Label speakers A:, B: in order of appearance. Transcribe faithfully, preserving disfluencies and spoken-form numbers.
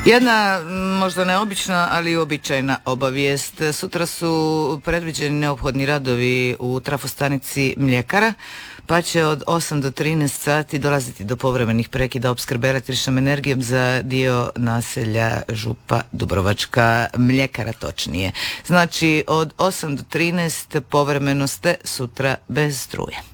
A: Jedna možda neobična, ali običajna obavijest. Sutra su predviđeni neophodni radovi u trafostanici Mljekara, pa će od osam do trinaest sati dolaziti do povremenih prekida opskrbe električnom energijom za dio naselja Župa Dubrovačka, Mljekara točnije. Znači od osam do trinaest povremeno ste sutra bez struje.